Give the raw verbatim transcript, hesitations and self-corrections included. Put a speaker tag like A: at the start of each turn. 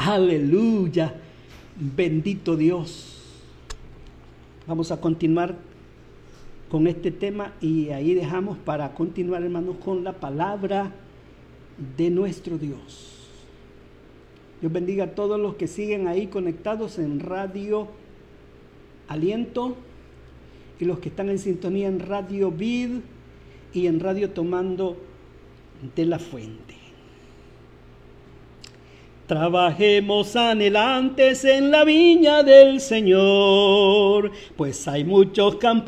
A: Aleluya. Bendito Dios. Vamos a continuar con este tema y ahí dejamos para continuar, hermanos, con la palabra de nuestro Dios. Dios bendiga a todos los que siguen ahí conectados en Radio Aliento y los que están en sintonía en Radio Vid y en Radio Tomando de la Fuente. Trabajemos anhelantes en la viña del Señor, pues hay muchos campos